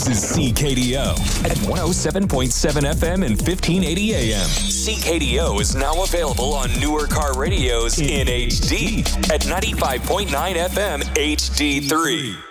This is CKDO at 107.7 FM and 1580 AM. CKDO is now available on newer car radios in HD at 95.9 FM HD3.